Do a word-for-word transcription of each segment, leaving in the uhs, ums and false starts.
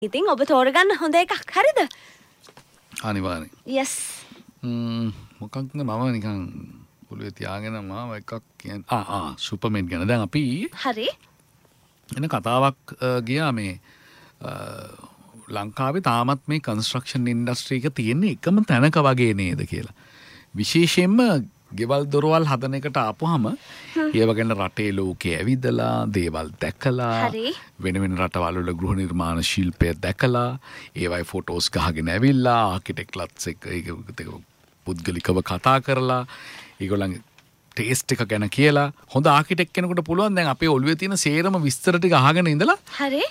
ඉතින් ඔබ තෝරගන්න හොඳ එකක් හරිද? අනිවාර්යෙන්. yes. ම්ම් මොකක්ද මම නිකන් ඔළුවේ තියාගෙන මාව එකක් කියන්නේ ආ ආ සුපර්මැන් ගැන දැන් අපි හරි. එන කතාවක් ගියා මේ ලංකාවේ තාමත් මේ කන්ස්ට්‍රක්ෂන් ඉන්ඩස්ට්‍රි එක තියෙන එකම තැනක වගේ නේද කියලා. විශේෂයෙන්ම ගෙවල් දොරවල් හදන එකට ආපුහම ඒව ගැන රටේ ලෝකේ ඇවිදලා දේවල් දැකලා වෙන වෙන රටවල් වල ගෘහ නිර්මාණ ශිල්පය දැකලා ඒවයි ෆොටෝස් ගහගෙන ඇවිල්ලා ආකිටෙක්ට්ලත්ස් එක්ක ඒක පුද්ගලිකව කතා කරලා ඒගොල්ලන්ගේ ටේස්ට් එක ගැන කියලා හොඳ ආකිටෙක් කෙනෙකුට පුළුවන් දැන් අපේ ඔළුවේ තියෙන සේරම විස්තර ටික අහගෙන ඉඳලා හරි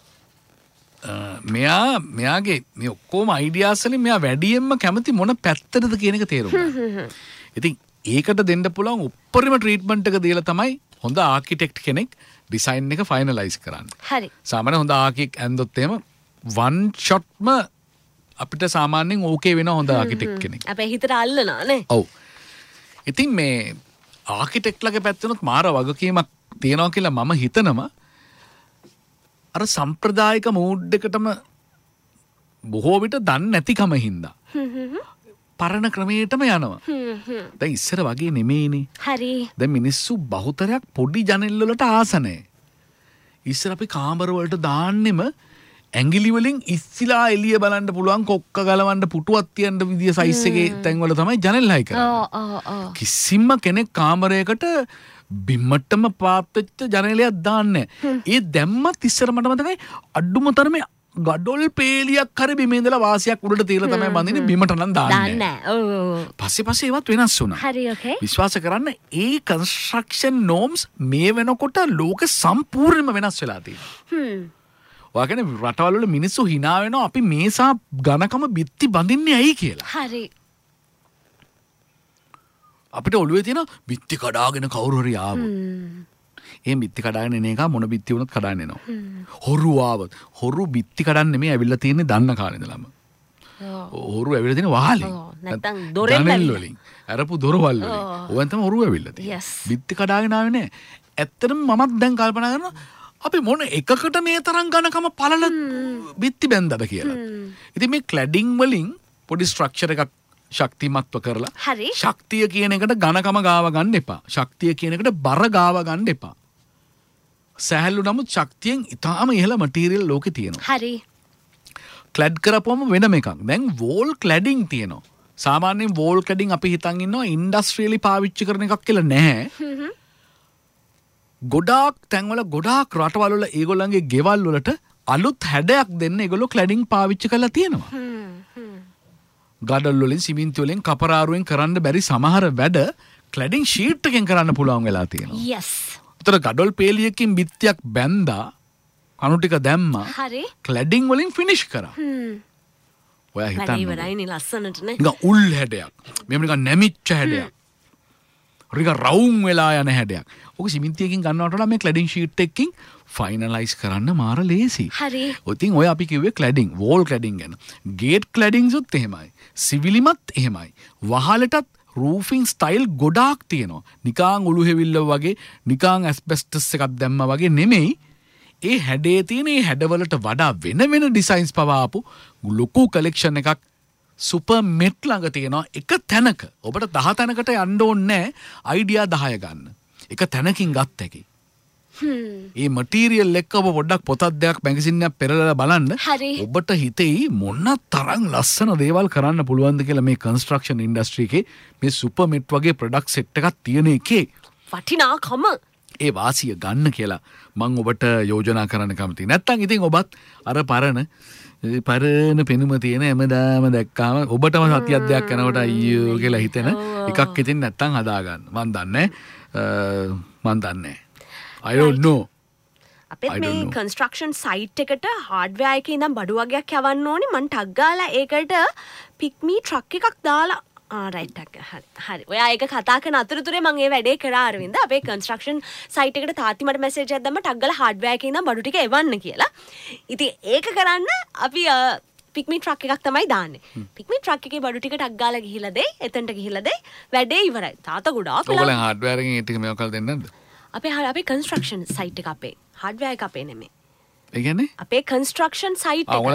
මෙයා මෙයාගේ මේ ඔක්කොම අයිඩියාස් වලින් මෙයා වැඩියෙන්ම කැමති මොන පැත්තටද කියන එක තේරුම් ගන්න. ඉතින් ඒකට දෙන්න පුළුවන් උප්පරිම ට්‍රීට්මන්ට් එක දීලා තමයි හොඳ ආකිටෙක්ට් කෙනෙක් ඩිසයින් එක ෆයිනලයිස් කරන්නේ. හරි. සාමාන්‍ය හොඳ ආකිටෙක්ට් ඇන්දොත් එහෙම වන් ෂොට්ම අපිට සාමාන්‍යයෙන් ඕකේ වෙන හොඳ ආකිටෙක්ට් කෙනෙක්. අපේ හිතට අල්ලනවා නේ. ඔව්. ඉතින් මේ ආකිටෙක්ට්ලගේ පැත්තෙනුත් මාර වගකීමක් තියෙනවා කියලා මම හිතනවා. අර සම්ප්‍රදායික මූඩ් එකටම බොහෝ විට දන්නේ නැතිකම හින්දා. පරණ ක්‍රමයටම යනවා. දැන් ඉස්සර වගේ නෙමෙයිනේ. හරි. දැන් මිනිස්සු බහුතරයක් පොඩි ජනෙල් වලට ආස නැහැ. ඉස්සර අපි කාමර වලට දාන්නෙම ඇඟිලි වලින් ඉස්සිලා එළිය බලන්න පුළුවන් කොක්ක ගලවන්න පුටුවක් තියන්න විදිය සයිස් එකේ තැන් වල තමයි ජනෙල් හයි කරන්නේ. කිසිම කෙනෙක් කාමරයකට බිම්මටම පාත් වෙච්ච ජනේලයක් දාන්නේ නැහැ. ඒ දැම්මත් ඉස්සර මට මතකයි අඩුම තරමේ ගඩොල් පේලියක් හරි බිමේ ඉඳලා වාසියක් උඩට තියලා තමයි බඳින්නේ බිමට නම් දාන්නේ නැහැ. ඔව්. පස්සේ පස්සේ ඒවත් වෙනස් වුණා. හරි ඕකේ. විශ්වාස කරන්න ඒ කන්ස්ට්‍රක්ෂන් නෝම්ස් මේ වෙනකොට ලෝක සම්පූර්ණයෙන්ම වෙනස් වෙලා තියෙනවා. හ්ම්. ඔයා කියන්නේ රටවල් වල මිනිස්සු hina වෙනවා අපි මේසා ඝනකම බිත්ති බඳින්නේ ඇයි කියලා. හරි. අපිට ඔළුවේ තියෙන බිත්ති කඩාගෙන කවුරු හරි ආවොත් ඒ බිත්ති කඩාගෙන එන එක මොන බිත්ති වුණත් කඩාගෙන එනවා. හොරු ආවොත් හොරු බිත්ති කඩන්න නෙමෙයි ඇවිල්ලා තියෙන්නේ දන්න කාලේ ඉඳලම. හොරු ඇවිල්ලා තියෙන වහලෙන්. නැත්තම් දොරෙන් වලින්. අරපු දොරවල් වලින්. ඕවෙන් තමයි හොරු ඇවිල්ලා තියෙන්නේ. බිත්ති කඩාගෙන ආවේ නැහැ. ඇත්තටම මමත් දැන් කල්පනා කරනවා අපි මොන එකකට මේ තරම් ඝනකම පළල බිත්ති බැන්දද කියලා. ඉතින් මේ ක්ලැඩින් වලින් පොඩි ස්ට්‍රක්චර් එකක් ශක්තිමත්ව කරලා ශක්තිය කියන එකට ඝනකම ගාව ගන්න එපා. ශක්තිය කියන එකට බර ගාව ගන්න එපා. සහැල්ලු නමුත් ශක්තියෙන් ඉතාම ඉහළ මටීරියල් ලෝකේ තියෙනවා. හරි. ක්ලැඩ් කරපුවම වෙනම එකක්. දැන් වෝල් ක්ලැඩින් තියෙනවා. සාමාන්‍යයෙන් වෝල් ක්ලැඩින් අපි හිතන් ඉන්නවා ඉන්ඩස්ට්‍රියලි පාවිච්චි කරන එකක් කියලා නැහැ. ගොඩාක් තැන්වල ගොඩාක් රටවල් වල ඒගොල්ලන්ගේ ගෙවල් වලට අලුත් හැඩයක් දෙන්න ඒගොල්ලෝ ක්ලැඩින් පාවිච්චි කරලා තියෙනවා. ගඩොල් වලින් සිමෙන්ති වලින් කපරාරුවෙන් කරන්න බැරි සමහර වැඩ ක්ලැඩින් ෂීට් එකෙන් කරන්න පුළුවන් වෙලා තියෙනවා. yes. උතර ගඩොල් පේලියකින් බිත්තියක් බැන්දා කණු ටික දැම්මා. හරි. ක්ලැඩින් වලින් ෆිනිෂ් කරා. හ්ම්. ඔයා හිතන්න. වැඩි ඉවරයිනේ ලස්සනට නේ. නිකන් උල් හැඩයක්. මෙහෙම නිකන් නැමිච්ච හැඩයක්. රික රවුම් වෙලා යන හැඩයක්. ඔක සිමෙන්තියකින් ගන්නවට වඩා මේ ක්ලැඩින් ෂීට් එකකින් ෆයිනලයිස් කරන්න මාර ලේසි. හරි. ඉතින් ඔය අපි කිව්වේ ක්ලැඩින්, වෝල් ක්ලැඩින් ගැන. ගේට් ක්ලැඩින්ස් උත් එහෙමයි. සිවිලිමත් එහෙමයි. වහලටත් රූෆින් ස්ටයිල් ගොඩාක් තියෙනවා. නිකාං උළු හෙවිල්ල වගේ, නිකාං ඇස්බෙස්ටස් එකක් දැම්මා වගේ නෙමෙයි. ඒ හැඩේ තියෙන ඒ හැඩවලට වඩා වෙන වෙන ඩිසයින්ස් පවාපු ලොකු කලෙක්ෂන් එකක් සුපර් මෙට් ළඟ තියෙනවා එක තැනක. ඔබට දහ තැනකට යන්න ඕනේ නැහැ අයිඩියා දහය ගන්න. එක තැනකින් ගත්ත හැකි. ඒ මටීරියල් එක්ක ඔබ පොඩ්ඩක් පොතක් දෙයක් මැගසින් එකක් පෙරලලා බලන්න. ඔබට හිතෙයි මොන තරම් ලස්සන දේවල් කරන්න පුළුවන්ද කියලා මේ කන්ස්ට්‍රක්ෂන් ඉන්ඩස්ට්‍රි එකේ මේ සුපර් මෙට් වගේ ප්‍රොඩක්ට් සෙට් එකක් තියෙන එකේ වටිනාකම ඒ වාසිය ගන්න කියලා මම ඔබට යෝජනා කරන්න කැමතියි. නැත්තම් ඉතින් ඔබත් අර පරණ පරණ පෙනුම තියෙන හැමදාම දැක්කාම ඔබටම සතියක් දෙයක් යනකොට අයියෝ කියලා හිතෙන එකක් ඉතින් නැත්තම් හදාගන්න. මන් දන්නේ මන් දන්නේ I don't know. අපේ මේ කන්ස්ට්‍රක්ෂන් සයිට් එකට හાર્ඩ්වෙයාර් එකේ ඉඳන් බඩු වගේක් යවන්න ඕනේ. මං ටග් ගාලා ඒකට පික්මී ට්‍රක් එකක් දාලා ආ රයිට් එක හරි හරි. ඔයා ඒක කතා කරන අතරතුරේ මම ඒ වැඩේ කරා අරවින්ද. අපේ කන්ස්ට්‍රක්ෂන් සයිට් එකට තාත්ති මට මැසේජ් එකක් දැම්ම ටග් ගාලා හાર્ඩ්වෙයාර් එකේ ඉඳන් බඩු ටික එවන්න කියලා. ඉතින් ඒක කරන්න අපි පික්මී ට්‍රක් එකක් තමයි දාන්නේ. පික්මී ට්‍රක් එකේ බඩු ටික ටග් ගාලා ගිහිල්ලා දෙයි. එතනට ගිහිල්ලා දෙයි. වැඩේ ඉවරයි. තාත්තා ගොඩාක් ඔයගොල්ලන් හાર્ඩ්වෙයාර් එකෙන් ඒ ටික මේව කල් දෙන්නේ නැද්ද? අපේ අපේ කන්ස්ට්‍රක්ෂන් සයිට් එක අපේ හાર્ඩ්වෙයාර් එක අපේ නෙමෙයි. ඒ කියන්නේ අපේ කන්ස්ට්‍රක්ෂන් සයිට් එක